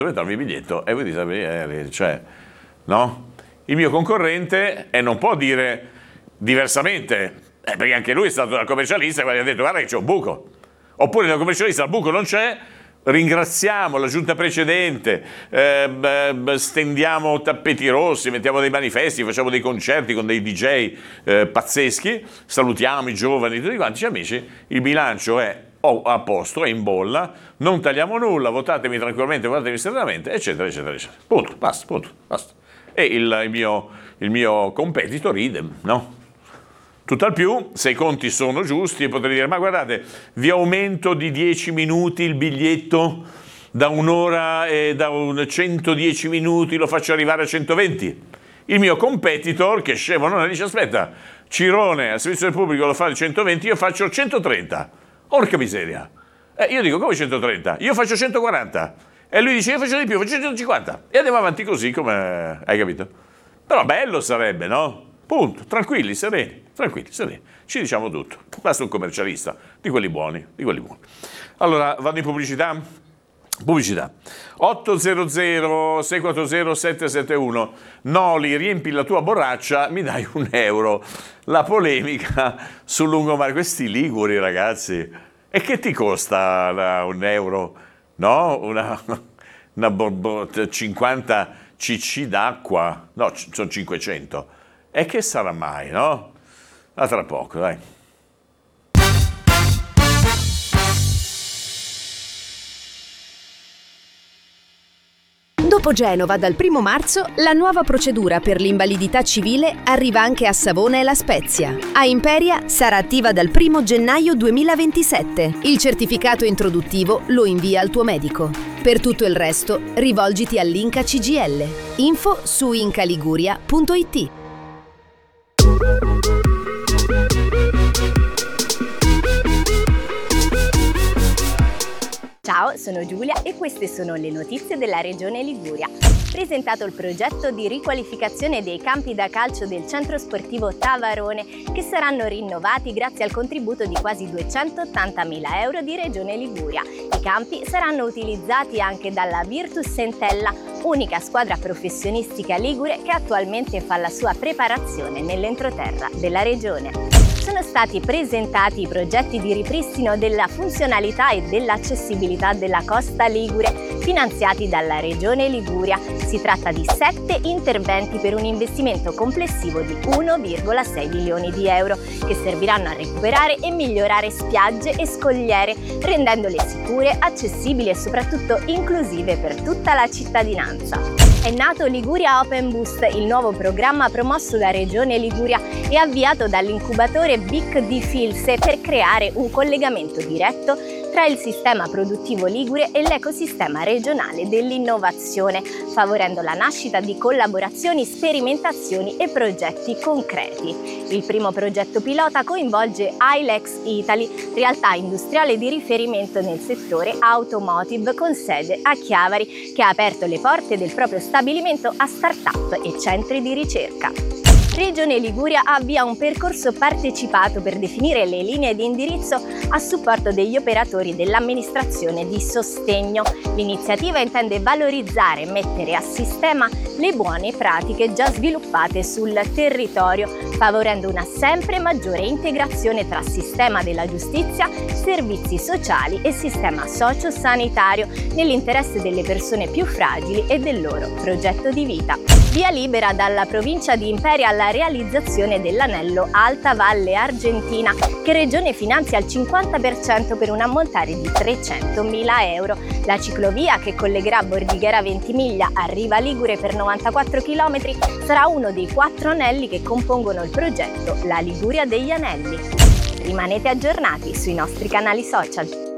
dove trovi il biglietto e voi dite, cioè, no? Il mio concorrente non può dire diversamente, perché anche lui è stato dal commercialista e gli ha detto guarda che c'è un buco. Oppure dal commercialista il buco non c'è, ringraziamo la giunta precedente, stendiamo tappeti rossi, mettiamo dei manifesti, facciamo dei concerti con dei DJ pazzeschi, salutiamo i giovani, tutti quanti, amici, il bilancio è a posto, è in bolla, non tagliamo nulla, votatemi tranquillamente, votatemi serenamente, eccetera, eccetera, eccetera. Punto, basta. E il mio competitor ride, no? Tutt'al più, se i conti sono giusti, potrei dire, ma guardate, vi aumento di 10 minuti il biglietto da un'ora e da 110 minuti lo faccio arrivare a 120. Il mio competitor, che scemo non è, dice, aspetta, Cirone al servizio del pubblico lo fa di 120, io faccio 130. Orca miseria. Io dico, come 130? Io faccio 140. E lui dice, io faccio di più, faccio 150. E andiamo avanti così, come hai capito? Però bello sarebbe, no? Punto. Tranquilli, sereni. Ci diciamo tutto. Basta un commercialista, di quelli buoni. Allora, vado in pubblicità? Pubblicità. 800-640-771. Noli, riempi la tua borraccia, mi dai €1. La polemica sul lungomare. Questi liguri, ragazzi. E che ti costa €1? No? Una 50 cc d'acqua? No, sono 500. E che sarà mai, no? A tra poco, dai. Dopo Genova, dal 1° marzo, la nuova procedura per l'invalidità civile arriva anche a Savona e La Spezia. A Imperia sarà attiva dal 1° gennaio 2027. Il certificato introduttivo lo invia al tuo medico. Per tutto il resto, rivolgiti all'Inca CGL. Info su incaliguria.it. Ciao, sono Giulia e queste sono le notizie della Regione Liguria. Presentato il progetto di riqualificazione dei campi da calcio del centro sportivo Tavarone, che saranno rinnovati grazie al contributo di quasi €280.000 di Regione Liguria. I campi saranno utilizzati anche dalla Virtus Entella, unica squadra professionistica ligure che attualmente fa la sua preparazione nell'entroterra della Regione. Sono stati presentati i progetti di ripristino della funzionalità e dell'accessibilità della costa ligure, finanziati dalla Regione Liguria. Si tratta di 7 interventi per un investimento complessivo di €1,6 milioni, che serviranno a recuperare e migliorare spiagge e scogliere, rendendole sicure, accessibili e soprattutto inclusive per tutta la cittadinanza. È nato Liguria Open Boost, il nuovo programma promosso da Regione Liguria e avviato dall'incubatore BIC di Filse per creare un collegamento diretto tra il sistema produttivo ligure e l'ecosistema regionale dell'innovazione, favorendo la nascita di collaborazioni, sperimentazioni e progetti concreti. Il primo progetto pilota coinvolge Ilex Italy, realtà industriale di riferimento nel settore automotive con sede a Chiavari, che ha aperto le porte del proprio stabilimento a start-up e centri di ricerca. Regione Liguria avvia un percorso partecipato per definire le linee di indirizzo a supporto degli operatori dell'amministrazione di sostegno. L'iniziativa intende valorizzare e mettere a sistema le buone pratiche già sviluppate sul territorio, favorendo una sempre maggiore integrazione tra sistema della giustizia, servizi sociali e sistema socio-sanitario nell'interesse delle persone più fragili e del loro progetto di vita. Via libera dalla provincia di Imperia alla realizzazione dell'anello Alta Valle Argentina, che Regione finanzia al 50% per un ammontare di €300.000. La ciclovia, che collegherà Bordighera Ventimiglia a Riva Ligure per 94 km, sarà uno dei 4 anelli che compongono il progetto La Liguria degli Anelli. Rimanete aggiornati sui nostri canali social.